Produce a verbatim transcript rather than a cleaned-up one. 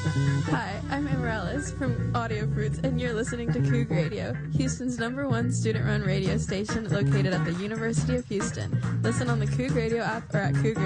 Hi, I'm Amarellis from Audio Fruits, and you're listening to Coug Radio, Houston's number one student-run radio station located at the University of Houston. Listen on the Coug Radio app or at coug radio dot com.